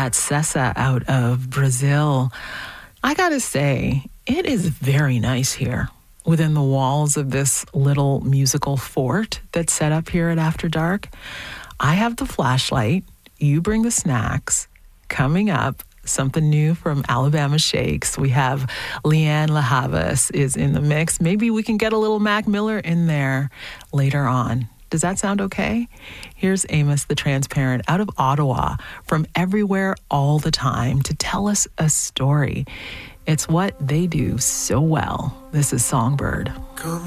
that Sessa out of Brazil. I gotta say, it is very nice here within the walls of this little musical fort that's set up here at After Dark. I have the flashlight, you bring the snacks. Coming up, something new from Alabama Shakes. We have Leanne LaHavas is in the mix. Maybe we can get a little Mac Miller in there later on. Does that sound okay? Here's Amos the Transparent out of Ottawa from Everywhere All the Time to tell us a story. It's what they do so well. This is Songbird.